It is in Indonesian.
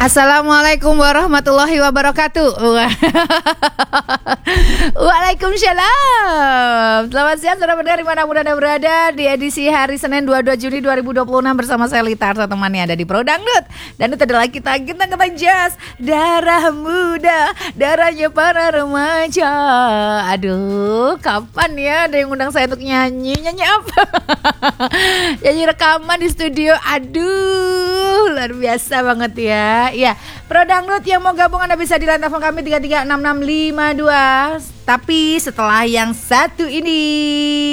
Assalamualaikum warahmatullahi wabarakatuh. Waalaikumsalam. Selamat siang saudara pendengar dimanapun Anda berada. Di edisi hari Senin 22 Juni 2026 bersama saya Lita Arta, temani Anda di Pro Dangdut. Dangdut adalah kita jazz, darah muda, darahnya para remaja. Aduh, kapan ya ada yang undang saya untuk nyanyi? Nyanyi apa? Nyanyi rekaman di studio. Aduh, luar biasa banget ya. Ya, Pro Dangdut yang mau gabung Anda bisa di line telepon kami 336652. Tapi setelah yang satu ini.